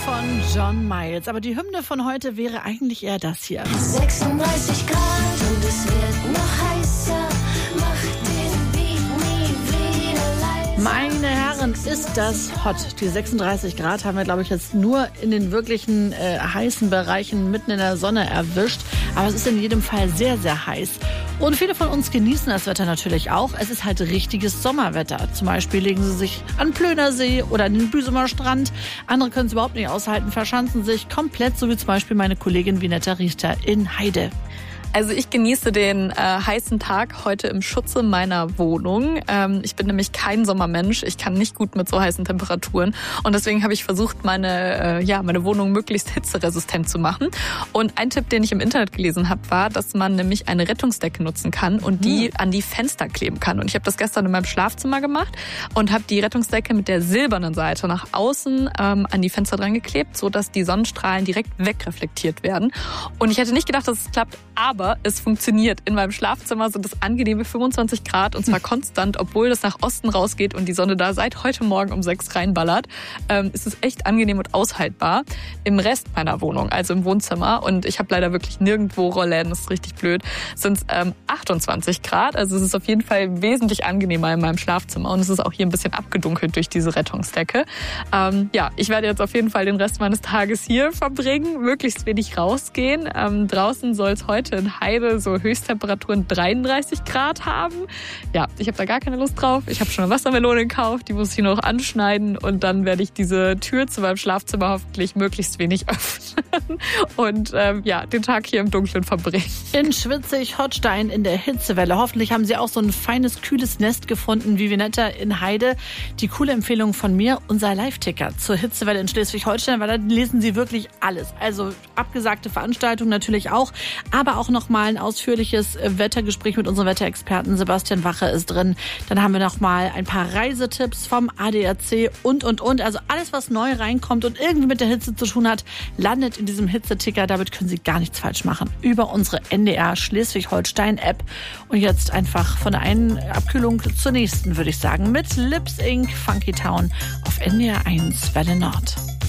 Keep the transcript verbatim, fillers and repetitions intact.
von John Miles. Aber die Hymne von heute wäre eigentlich eher das hier. sechsunddreißig Grad und es wird noch heißer. Mach den Beat nie wieder leiser. Meine Herren, ist das hot. Die sechsunddreißig Grad haben wir, glaube ich, jetzt nur in den wirklichen äh, heißen Bereichen mitten in der Sonne erwischt. Aber es ist in jedem Fall sehr, sehr heiß. Und viele von uns genießen das Wetter natürlich auch. Es ist halt richtiges Sommerwetter. Zum Beispiel legen sie sich an Plönersee oder an den Büsumer Strand. Andere können es überhaupt nicht aushalten, verschanzen sich komplett, so wie zum Beispiel meine Kollegin Vinetta Richter in Heide. Also ich genieße den äh, heißen Tag heute im Schutze meiner Wohnung. Ähm, ich bin nämlich kein Sommermensch. Ich kann nicht gut mit so heißen Temperaturen. Und deswegen habe ich versucht, meine, äh, ja, meine Wohnung möglichst hitzeresistent zu machen. Und ein Tipp, den ich im Internet gelesen habe, war, dass man nämlich eine Rettungsdecke nutzen kann und die mhm. an die Fenster kleben kann. Und ich habe das gestern in meinem Schlafzimmer gemacht und habe die Rettungsdecke mit der silbernen Seite nach außen ähm, an die Fenster dran geklebt, sodass die Sonnenstrahlen direkt wegreflektiert werden. Und ich hätte nicht gedacht, dass es klappt, aber Aber es funktioniert. In meinem Schlafzimmer sind es angenehme fünfundzwanzig Grad und zwar konstant, obwohl das nach Osten rausgeht und die Sonne da seit heute Morgen um sechs reinballert. Ähm, ist es echt angenehm und aushaltbar. Im Rest meiner Wohnung, also im Wohnzimmer, und ich habe leider wirklich nirgendwo Rollläden, das ist richtig blöd, sind es ähm, achtundzwanzig Grad. Also es ist auf jeden Fall wesentlich angenehmer in meinem Schlafzimmer und es ist auch hier ein bisschen abgedunkelt durch diese Rettungsdecke. Ähm, ja, ich werde jetzt auf jeden Fall den Rest meines Tages hier verbringen, möglichst wenig rausgehen. Ähm, draußen soll es heute in Heide so Höchsttemperaturen dreiunddreißig Grad haben. Ja, ich habe da gar keine Lust drauf. Ich habe schon eine Wassermelone gekauft, die muss ich noch anschneiden und dann werde ich diese Tür zu meinem Schlafzimmer hoffentlich möglichst wenig öffnen und ähm, ja, den Tag hier im Dunkeln verbringen. In Schwitzig-Holstein in der Hitzewelle. Hoffentlich haben Sie auch so ein feines, kühles Nest gefunden wie Vinetta in Heide. Die coole Empfehlung von mir, unser Live-Ticker zur Hitzewelle in Schleswig-Holstein, weil da lesen Sie wirklich alles. Also abgesagte Veranstaltungen natürlich auch, aber auch noch mal ein ausführliches Wettergespräch mit unserem Wetterexperten Sebastian Wache ist drin. Dann haben wir noch mal ein paar Reisetipps vom A D A C und, und, und. Also alles, was neu reinkommt und irgendwie mit der Hitze zu tun hat, landet in diesem Hitzeticker. Damit können Sie gar nichts falsch machen. Über unsere N D R Schleswig-Holstein-App. Und jetzt einfach von der einen Abkühlung zur nächsten, würde ich sagen, mit Lips Incorporated. Funky Town auf N D R eins Welle Nord.